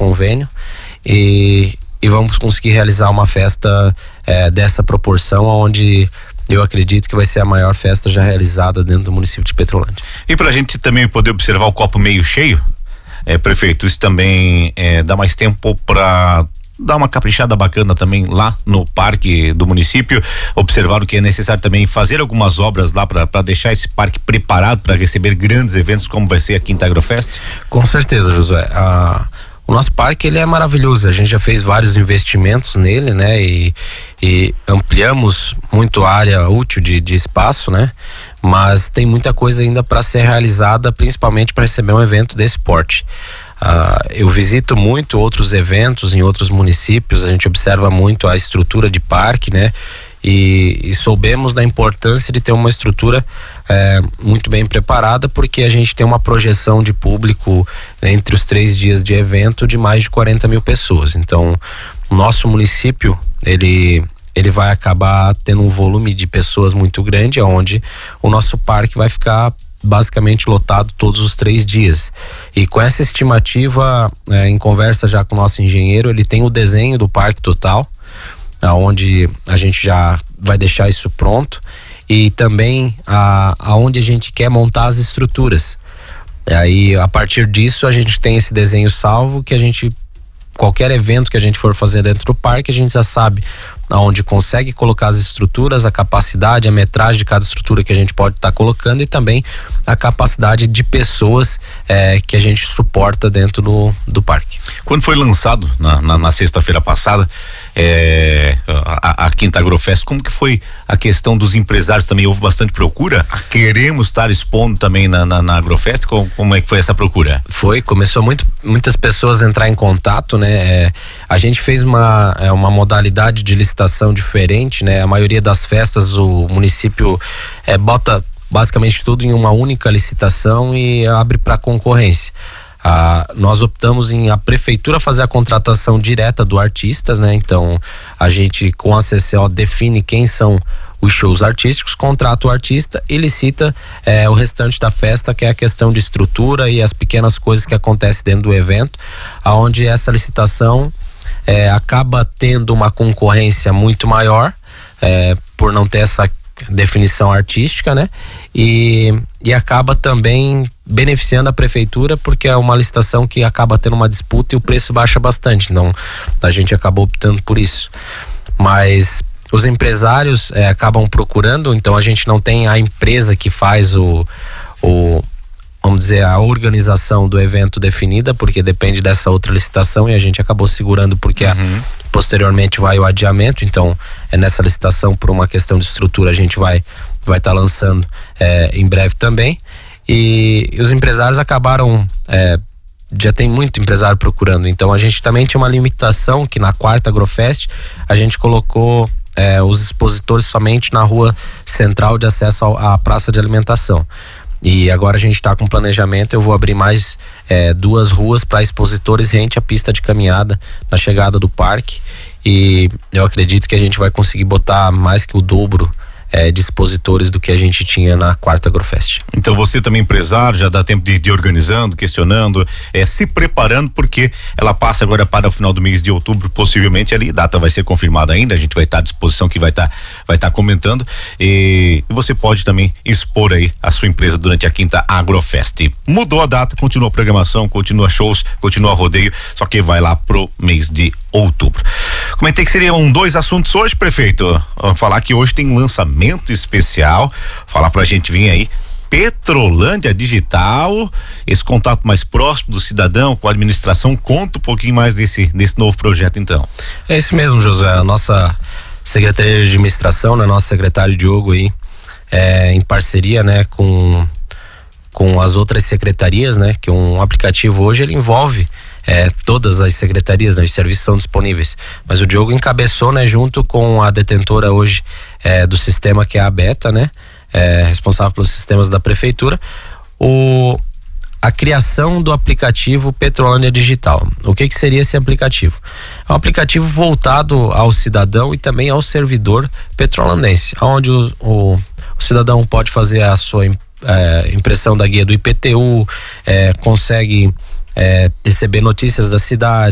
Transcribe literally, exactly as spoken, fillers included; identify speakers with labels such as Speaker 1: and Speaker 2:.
Speaker 1: convênio e, e vamos conseguir realizar uma festa é, dessa proporção, onde eu acredito que vai ser a maior festa já realizada dentro do município de Petrolândia.
Speaker 2: E pra gente também poder observar o copo meio cheio, é, prefeito, isso também é, dá mais tempo para dar uma caprichada bacana também lá no parque do município. Observaram que é necessário também fazer algumas obras lá para deixar esse parque preparado para receber grandes eventos como vai ser a Quinta Agrofest?
Speaker 1: Com certeza, Josué. A, o nosso parque, ele é maravilhoso, a gente já fez vários investimentos nele, né? E, e ampliamos muito a área útil de, de espaço, né? Mas tem muita coisa ainda para ser realizada, principalmente para receber um evento desse porte. Uh, eu visito muito outros eventos em outros municípios, a gente observa muito a estrutura de parque, né? E, e soubemos da importância de ter uma estrutura é, muito bem preparada, porque a gente tem uma projeção de público entre os três dias de evento de mais de quarenta mil pessoas. Então, o nosso município, ele, ele vai acabar tendo um volume de pessoas muito grande, onde o nosso parque vai ficar basicamente lotado todos os três dias. E com essa estimativa, é, em conversa já com o nosso engenheiro, ele tem o desenho do parque total, aonde a gente já vai deixar isso pronto, e também a, aonde a gente quer montar as estruturas. E aí, a partir disso, a gente tem esse desenho salvo, que a gente, qualquer evento que a gente for fazer dentro do parque, a gente já sabe aonde consegue colocar as estruturas, a capacidade, a metragem de cada estrutura que a gente pode estar tá colocando, e também a capacidade de pessoas é, que a gente suporta dentro do, do parque.
Speaker 2: Quando foi lançado na, na, na sexta-feira passada é, a, a Quinta Agrofest, como que foi a questão dos empresários? Também houve bastante procura? Queremos estar expondo também na, na, na Agrofest? Como, como é que foi essa procura?
Speaker 1: Foi, começou muito, muitas pessoas a entrar em contato, né? É, a gente fez uma, é, uma modalidade de licitação diferente, né? A maioria das festas o município é, bota basicamente tudo em uma única licitação e abre para concorrência. Ah, nós optamos em a prefeitura fazer a contratação direta do artistas, né? Então a gente com a C C O define quem são os shows artísticos, contrata o artista e licita eh, o restante da festa, que é a questão de estrutura e as pequenas coisas que acontecem dentro do evento, aonde essa licitação eh, acaba tendo uma concorrência muito maior, eh, por não ter essa definição artística, né? E, e acaba também beneficiando a prefeitura, porque é uma licitação que acaba tendo uma disputa e o preço baixa bastante, então a gente acabou optando por isso. Mas os empresários é, acabam procurando, então a gente não tem a empresa que faz o, o vamos dizer, a organização do evento definida, porque depende dessa outra licitação, e a gente acabou segurando porque uhum. a, posteriormente vai o adiamento. Então é nessa licitação, por uma questão de estrutura, a gente vai vai estar tá lançando é, em breve também, e, e os empresários acabaram é, já tem muito empresário procurando, então a gente também tinha uma limitação que na quarta Agrofest a gente colocou é, os expositores somente na rua central de acesso ao, à praça de alimentação. E agora a gente está com planejamento, eu vou abrir mais é, duas ruas para expositores rente à pista de caminhada na chegada do parque, e eu acredito que a gente vai conseguir botar mais que o dobro é, de expositores do que a gente tinha na quarta Agrofest.
Speaker 2: Então você também empresário, já dá tempo de, de ir organizando, questionando, é, se preparando, porque ela passa agora para o final do mês de outubro, possivelmente ali, a data vai ser confirmada ainda, a gente vai estar à disposição, que vai estar vai estar comentando, e, e você pode também expor aí a sua empresa durante a Quinta Agrofest. Mudou a data, continua a programação, continua shows, continua rodeio, só que vai lá pro mês de outubro. Comentei que seriam dois assuntos hoje, prefeito. Vamos falar que hoje tem lançamento especial, falar pra gente vir aí Petrolândia Digital, esse contato mais próximo do cidadão com a administração. Conta um pouquinho mais desse, desse novo projeto, então.
Speaker 1: É isso mesmo, Josué, a nossa Secretaria de Administração, né, nosso secretário Diogo aí, é, em parceria, né, com com as outras secretarias, né, que um aplicativo hoje ele envolve É, todas as secretarias, né, os serviços são disponíveis, mas o Diogo encabeçou, né, junto com a detentora hoje é, do sistema, que é a Beta, né, é, responsável pelos sistemas da prefeitura, o, a criação do aplicativo Petrolândia Digital. O que que seria esse aplicativo? É um aplicativo voltado ao cidadão e também ao servidor petrolandense, onde o, o, o cidadão pode fazer a sua é, impressão da guia do I P T U, é, consegue É, receber notícias da cidade,